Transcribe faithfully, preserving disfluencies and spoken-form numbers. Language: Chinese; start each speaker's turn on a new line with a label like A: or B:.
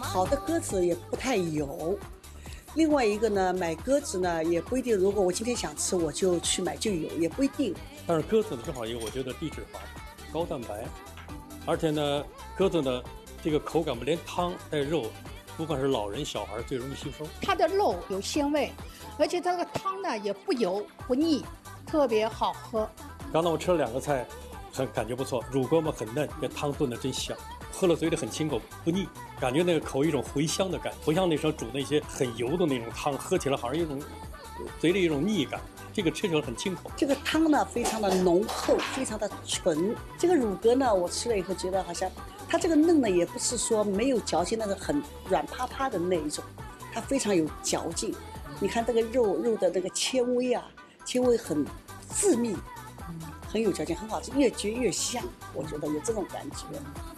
A: 好的鸽子也不太有。另外一个呢，买鸽子呢也不一定，如果我今天想吃，我就去买就有，也不一定。
B: 但是鸽子呢，正好一个我觉得低脂肪、高蛋白，而且呢，鸽子呢这个口感不连汤带肉，不管是老人小孩最容易吸收。
C: 它的肉有鲜味，而且它的汤呢也不油不腻，特别好喝。
B: 刚才我吃了两个菜，很感觉不错，乳鸽嘛很嫩，这汤炖的真香。喝了嘴里很清口不腻，感觉那个口一种回香的感觉，不像那时候煮那些很油的那种汤，喝起来好像一种嘴里一种腻感。这个吃起来很清口。
A: 这个汤呢非常的浓厚，非常的纯。这个乳鸽呢，我吃了以后觉得好像它这个嫩呢，也不是说没有嚼劲，那个很软趴趴的那一种，它非常有嚼劲。你看这个肉肉的那个纤维啊，纤维很致密，很有嚼劲，很好吃，越嚼越香。我觉得有这种感觉。